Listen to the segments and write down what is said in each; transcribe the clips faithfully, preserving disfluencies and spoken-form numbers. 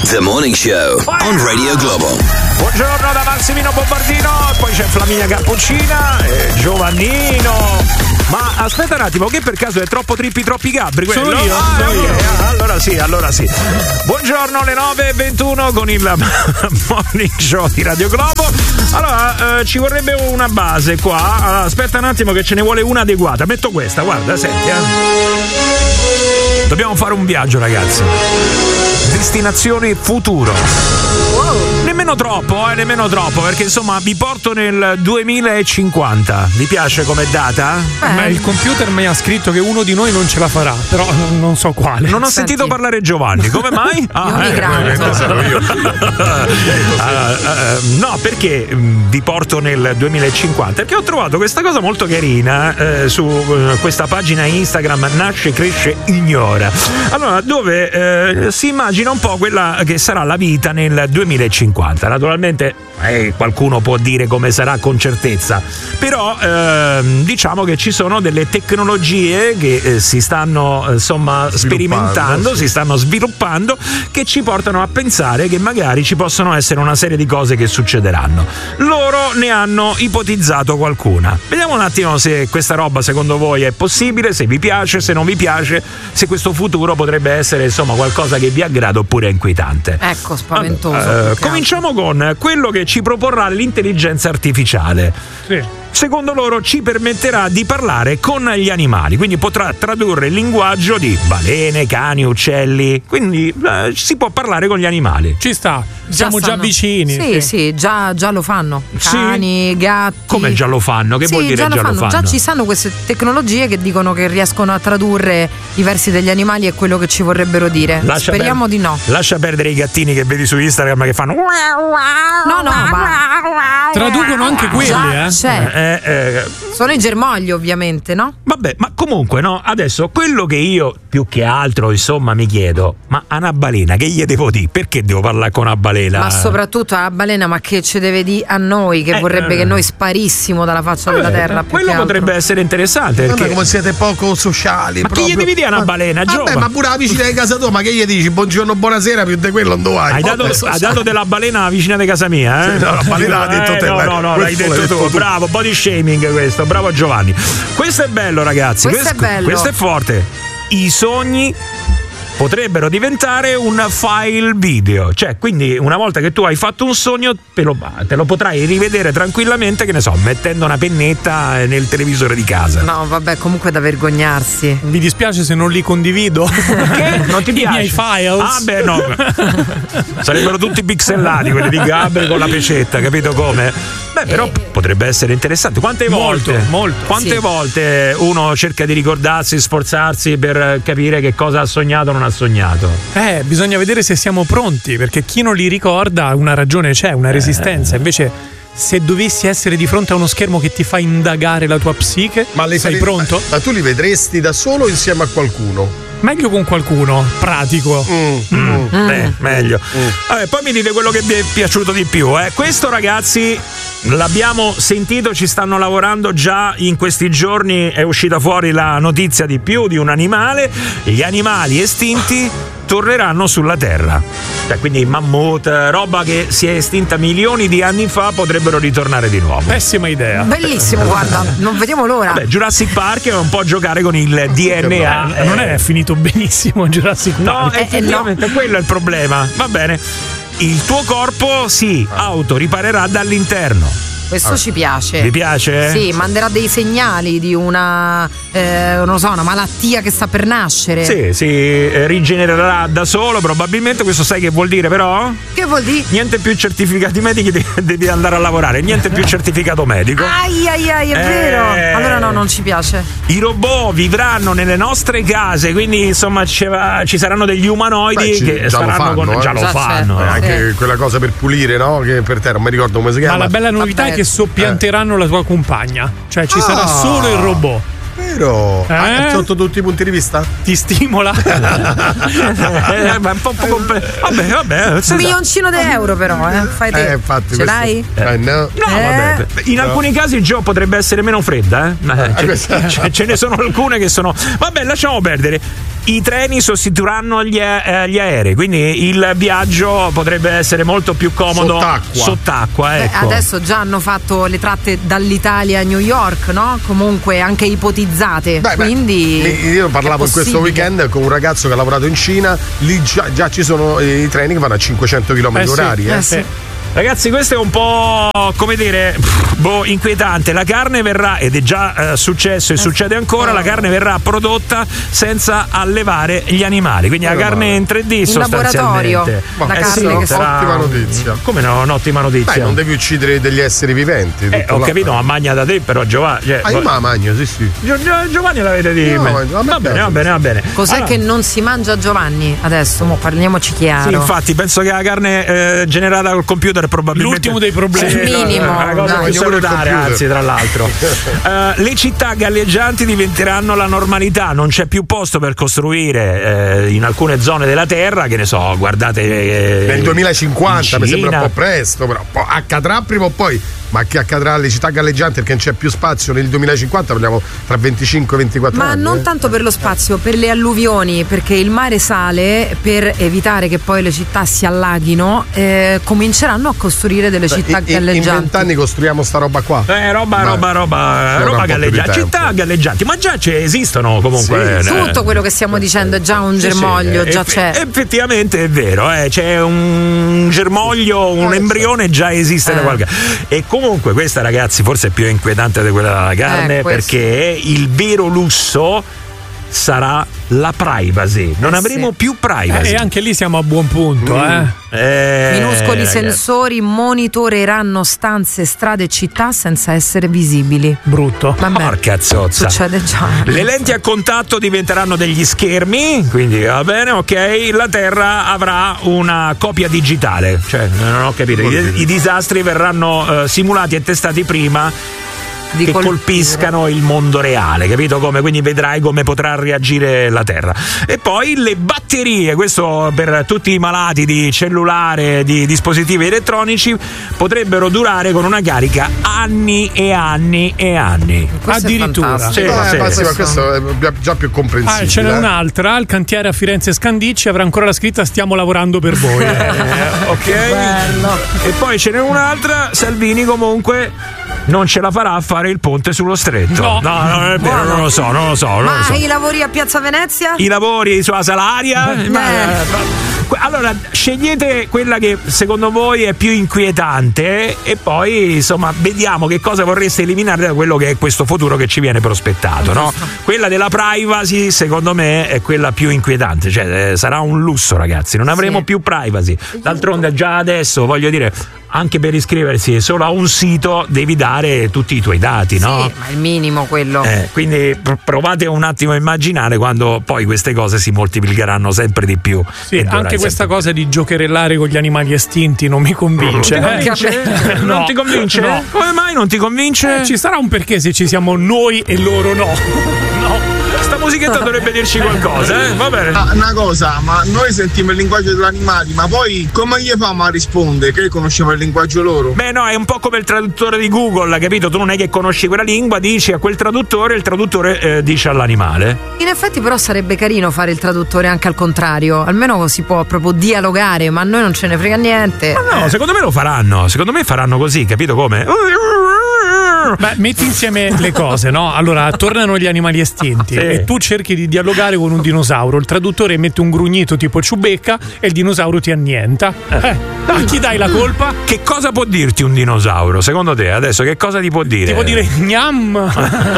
The Morning Show on Radio Globo. Buongiorno da Massimino Bombardino, poi c'è Flaminia Cappuccina e Giovannino. Ma aspetta un attimo, che per caso è troppo trippi troppi gabbri quello? Sono io, ah, sono io. Allora sì, allora sì. Buongiorno alle nove e ventuno con il Morning Show di Radio Globo. Allora, eh, ci vorrebbe una base qua. Allora, aspetta un attimo che ce ne vuole una adeguata. Metto questa, guarda, senti, eh. Dobbiamo fare un viaggio, ragazzi. Destinazione futuro. Wow. Nemmeno troppo, eh, nemmeno troppo, perché insomma vi porto nel duemilacinquanta. Vi piace come data? Ma il computer mi ha scritto che uno di noi non ce la farà, però non so quale. Non ho Senti. sentito parlare Giovanni, come mai? Ah, io eh, io. uh, uh, no, perché mh, vi porto nel duemilacinquanta? Perché ho trovato questa cosa molto carina eh, su uh, questa pagina Instagram Nasce, Cresce, Ignora. Allora, dove eh, si immagina un po' quella che sarà la vita nel duemilacinquanta. Naturalmente eh, qualcuno può dire come sarà con certezza, però eh, diciamo che ci sono delle tecnologie che eh, si stanno insomma sperimentando, sì. si stanno sviluppando, che ci portano a pensare che magari ci possono essere una serie di cose che succederanno. Loro ne hanno ipotizzato qualcuna. Vediamo un attimo se questa roba secondo voi è possibile, se vi piace, se non vi piace, se questo futuro potrebbe essere insomma qualcosa che vi aggrada oppure è inquietante. Ecco, spaventoso. Allora, eh, cominciamo con quello che ci proporrà l'intelligenza artificiale. Sì. Secondo loro ci permetterà di parlare con gli animali, quindi potrà tradurre il linguaggio di balene, cani, uccelli, quindi eh, si può parlare con gli animali. Ci sta, siamo già, stanno. vicini. Sì, sì, sì, già, già lo fanno. Cani, sì. gatti. Come già lo fanno? Che sì, vuol dire già, già lo, lo fanno. fanno? Già ci stanno queste tecnologie che dicono che riescono a tradurre i versi degli animali e quello che ci vorrebbero dire. Lascia Speriamo per... di no. Lascia perdere i gattini che vedi su Instagram che fanno No, no, ma traducono anche quelli, già eh. c'è. Eh, eh, Sono i germogli, ovviamente, no? Vabbè, ma comunque no, adesso quello che io più che altro insomma mi chiedo, ma a una balena che gli devo dire? Perché devo parlare con una balena? Ma soprattutto alla balena, ma che ci deve dire a noi, che Eh, vorrebbe eh. che noi sparissimo dalla faccia Eh, della terra. più quello che altro. potrebbe essere interessante, Guarda perché come siete poco sociali. ma proprio. chi gli devi dire a una balena, Vabbè, Giova? ma pure la vicina di casa tua, ma che gli dici buongiorno, buonasera, più di quello non vai. Hai dato, Vabbè, hai dato della balena alla vicina di casa mia, eh? Sì, no, la balena l'ha detto Eh, te, No, dai. no, no, Questo l'hai detto l'hai tu. detto tu. Bravo, body shaming questo, bravo Giovanni. Questo è bello, ragazzi. Questo è bello. Questo è forte. I sogni potrebbero diventare un file video, cioè quindi una volta che tu hai fatto un sogno te lo, te lo potrai rivedere tranquillamente, che ne so, mettendo una pennetta nel televisore di casa. No, vabbè, comunque da vergognarsi. Mi dispiace se non li condivido. Che? Non ti I piace? miei files. Ah beh no, sarebbero tutti pixellati quelli di Gabri con la pecetta, capito come? Beh però Eh. potrebbe essere interessante. Quante volte? Molto, molto. Quante Sì. volte uno cerca di ricordarsi, sforzarsi per capire che cosa ha sognato o non ha sognato? Eh, bisogna vedere se siamo pronti, perché chi non li ricorda una ragione c'è, una resistenza. Invece, se dovessi essere di fronte a uno schermo che ti fa indagare la tua psiche, Ma le sei fai- pronto? Ma tu li vedresti da solo o insieme a qualcuno? Meglio con qualcuno, pratico. Mm, mm. Beh, meglio. Vabbè, poi mi dite quello che vi è piaciuto di più. Eh. Questo, ragazzi, l'abbiamo sentito, ci stanno lavorando già in questi giorni. È uscita fuori la notizia di più di un animale. Gli animali estinti torneranno sulla Terra. Cioè, quindi mammut, roba che si è estinta milioni di anni fa, potrebbero ritornare di nuovo. Pessima idea. Bellissimo, guarda, non vediamo l'ora. Beh, Jurassic Park è un po' giocare con il D N A. Eh, non è finito benissimo Jurassic No, Park. Eh, effettivamente quello è il problema. Va bene. Il tuo corpo si autoriparerà dall'interno. Questo ci piace. Vi piace? Sì, manderà dei segnali di una, eh, non lo so, una malattia che sta per nascere. Sì, si eh, rigenererà da solo probabilmente. Questo sai che vuol dire però? Che vuol dire? Niente più certificati medici, devi, devi andare a lavorare. Niente più certificato medico. Ai ai ai, è Eh. vero. Allora no, non ci piace. I robot vivranno nelle nostre case, quindi insomma ci, va- ci saranno degli umanoidi Beh, ci- che già lo saranno fanno, con, eh. già lo Già fanno. c'è. Eh, anche Sì. quella cosa per pulire, no? Che per terra, non mi ricordo come si Ma chiama. la bella novità Vabbè. è che soppianteranno la tua compagna. Cioè ci sarà Ah. solo il robot. Vero? Eh? Ah, sotto tutti i punti di vista? Ti stimola. Eh, ma è un po' poco comple- vabbè, vabbè. Un milioncino di euro però, eh. Fai te. Eh, infatti. Ce questo- l'hai? Eh, no. No, Eh. vabbè. In alcuni casi Gio potrebbe essere meno fredda, eh? Eh, ce, questa- ce- ce ne sono alcune che sono. Vabbè, lasciamo perdere. i treni sostituiranno gli, eh, gli aerei, quindi il viaggio potrebbe essere molto più comodo sott'acqua, sott'acqua Beh, ecco. adesso già hanno fatto le tratte dall'Italia a New York, no? Comunque anche ipotizzate. Beh, quindi beh, io parlavo in questo weekend con un ragazzo che ha lavorato in Cina, lì già, già ci sono i treni che vanno a cinquecento chilometri Eh sì, orari. Eh. eh sì. Ragazzi, questo è un po' come dire, boh, inquietante. La carne verrà, ed è già eh, successo e succede ancora, la carne verrà prodotta senza allevare gli animali. Quindi Eh, la carne male. in tre D in sostanzialmente. laboratorio, Ma la eh carne sì, che sarà ottima un- notizia. Come no, un'ottima notizia. Beh, non devi uccidere degli esseri viventi. Eh, tutto ho là. capito, ma magna da te, però Giovanni. Cioè, Ah, io me la mangio, sì, sì. Gio- Gio- Giovanni l'avete di No, me. a me Va bene, piace. va bene, va bene. Cos'è Allora, che non si mangia, Giovanni? Adesso, mo parliamoci chiaro. Sì, infatti, penso che la carne eh, generata col computer probabilmente L'ultimo dei problemi. Sì, Il minimo, no, è una cosa dai. più Pure il salutare, computer. anzi, tra l'altro. Eh, le città galleggianti diventeranno la normalità, non c'è più posto per costruire eh, in alcune zone della Terra, che ne so, guardate eh, Nel duemilacinquanta in mi sembra un Cina. po' presto, però po- accadrà prima o poi. Ma che accadrà alle città galleggianti perché non c'è più spazio nel duemilacinquanta, parliamo tra venticinque e ventiquattro Ma anni. non eh. tanto per lo spazio, per le alluvioni, perché il mare sale, per evitare che poi le città si allaghino, eh, cominceranno a costruire delle città In- in- In galleggianti. vent'anni costruiamo sta roba qua. Eh, roba, Ma- roba, roba, ci vorrà roba un po' più di galleggiante. tempo. Città galleggianti, ma già ci esistono comunque. Sì, eh, Tutto quello che stiamo dicendo è già un Sì, germoglio, sì, già eff- c'è. Effettivamente è vero, eh, c'è un germoglio, un embrione già esiste da Eh. qualche. E comunque questa, ragazzi, forse è più inquietante di quella della carne, Eh, questo. perché il vero lusso sarà la privacy. Non Eh, avremo sì. più privacy. E anche lì siamo a buon punto, eh. Eh, Minuscoli ragazzi. sensori monitoreranno stanze, strade e città senza essere visibili. Brutto. Vabbè, Porca zozza. succede già. Le lenti a contatto diventeranno degli schermi, quindi va bene, ok. La Terra avrà una copia digitale, cioè non ho capito. I, i disastri verranno eh, simulati e testati prima Di che colpire. colpiscano il mondo reale, capito come? Quindi vedrai come potrà reagire la Terra. E poi le batterie, questo per tutti i malati di cellulare, di dispositivi elettronici, potrebbero durare con una carica anni e anni e anni. Questo è Addirittura. fantastico. Sì, Eh, sì, ma sì. sì, ma questo è già- già più comprensibile. Ah, ce n'è eh. un'altra, il cantiere a Firenze Scandicci avrà ancora la scritta stiamo lavorando per voi. Eh, ok. E poi ce n'è un'altra, Salvini comunque non ce la farà a fare il ponte sullo stretto. No. no, non è vero, non lo so, non lo so, non Ma lo so. i lavori a Piazza Venezia? I lavori sulla Salaria? Eh. Ma- ma- allora, scegliete quella che secondo voi è più inquietante e poi insomma vediamo che cosa vorreste eliminare da quello che è questo futuro che ci viene prospettato, no? Quella della privacy secondo me è quella più inquietante, cioè eh, sarà un lusso, ragazzi, non avremo Sì. più privacy. D'altronde già adesso, voglio dire, anche per iscriversi solo a un sito devi dare tutti i tuoi dati, no? Sì, ma è il minimo quello. Eh, quindi pr- provate un attimo a immaginare quando poi queste cose si moltiplicheranno sempre di più. Sì, E dovrai anche questa sempre- cosa di giocherellare con gli animali estinti non mi convince. Ti eh. convince? No. Non ti convince? No. Come mai non ti convince? Eh, ci sarà un perché se ci siamo noi e loro no. No. Sta musichetta dovrebbe dirci qualcosa, eh? Va bene. Ah, una cosa, ma noi sentiamo il linguaggio degli animali, ma poi come gli famo a rispondere? Che conosciamo il linguaggio loro? Beh, no, è un po' come il traduttore di Google, capito? Tu non è che conosci quella lingua, dici a quel traduttore, il traduttore eh, dice all'animale. In effetti però sarebbe carino fare il traduttore anche al contrario, almeno si può proprio dialogare, ma a noi non ce ne frega niente. No, secondo me lo faranno, secondo me faranno così, capito come? Beh, metti insieme le cose, no? Allora, tornano gli animali estinti Sì. e tu cerchi di dialogare con un dinosauro. Il traduttore mette un grugnito tipo Ciubecca e il dinosauro ti annienta. Eh, a chi dai la colpa? Che cosa può dirti un dinosauro? Secondo te adesso che cosa ti può dire? Ti può dire gnam.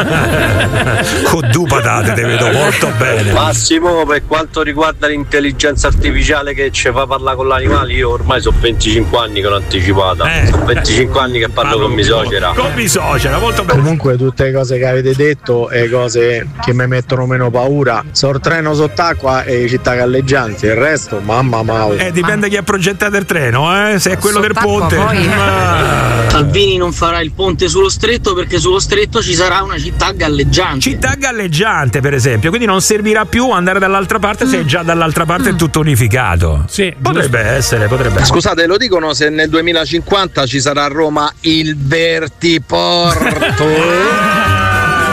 Con due patate te vedo molto bene. Massimo, per quanto riguarda l'intelligenza artificiale che ci fa parlare con l'animale, io ormai sono venticinque anni che l'ho anticipata. Eh. Sono venticinque anni che parlo con mia suocera. Con mia suocera, molto bene. Comunque tutte le cose che avete detto e cose che mi mettono meno paura. Sor treno sott'acqua e città galleggianti, il resto mamma mia. Eh, dipende chi ha progettato il treno, eh? Se è quello del Sott'acqua, ponte. poi. Ma- Salvini non farà il ponte sullo stretto perché sullo stretto ci sarà una città galleggiante. Città galleggiante, per esempio, quindi non servirà più andare dall'altra parte se già dall'altra parte è tutto unificato. Sì, Potrebbe essere, potrebbe essere. Scusate, lo dicono se nel duemilacinquanta ci sarà a Roma il Vertiporto? Quello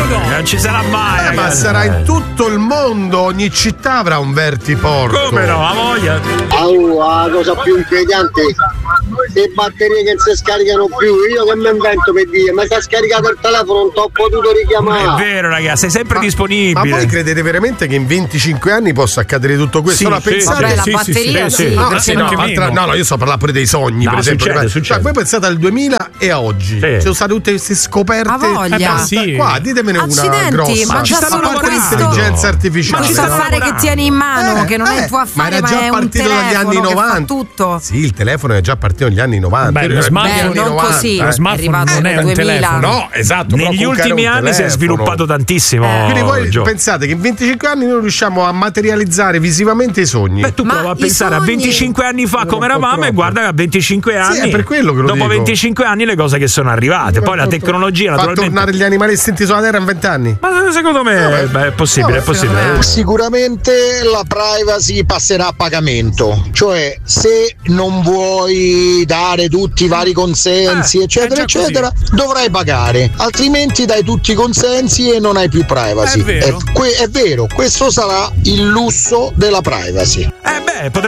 Non ci sarà mai. Eh, ma sarà in tutto il mondo, ogni città avrà un vertiporto. Come no, a voglia. Ah, la cosa più inquietante, le batterie che non si scaricano più, io che mi invento per dire, ma sta scaricato il telefono, non t'ho potuto richiamare. È vero, ragazzi, sei sempre ma, disponibile. Ma voi credete veramente che in venticinque anni possa accadere tutto questo? Sì, no, sì, pensate, Vabbè, la sì, batteria sì, sì, sì, no, sì, no, no, altra, no, no, io sto parlando pure dei sogni, No, per esempio. succede, Cioè, succede. voi pensate al duemila e a oggi. Sì. Ci sono state tutte queste scoperte. A voglia. Eh, basta, Sì. qua, ditemene Accidenti, una grossa. ma ci già stanno solo lavorando. questo Intelligenza artificiale. Ma ci questo stanno affare che lavorando. tieni in mano, Eh, che non eh, è tuo ma affare, era ma, già è un partito dagli telefono anni che fa novanta. tutto. Sì, il telefono è già partito negli anni novanta. Beh, lo Era smartphone- negli Beh, anni non novanta. così, Lo è smartphone arrivato non è nel un duemila. telefono. No, esatto. però Negli comunque era ultimi un anni si è telefono. sviluppato tantissimo. Quindi voi Gio. pensate che in venticinque anni noi riusciamo a materializzare visivamente i sogni? Beh, tu Ma prova a i pensare a sogni- venticinque anni fa Era come un po' eravamo e troppo. guarda che a venticinque anni. Sì, è per quello che lo dopo dico. venticinque anni le cose che sono arrivate. Poi la tecnologia Fa naturalmente. tornare gli animali estinti sulla Terra in vent'anni? Ma secondo me beh, è possibile, è possibile. Sicuramente la privacy passerà a pagamento, cioè se non vuoi dare tutti i vari consensi Eh, eccetera è già eccetera dovrai pagare, altrimenti dai tutti i consensi e non hai più privacy. È vero. È, que- è vero, questo sarà il lusso della privacy. Eh beh, potrebbe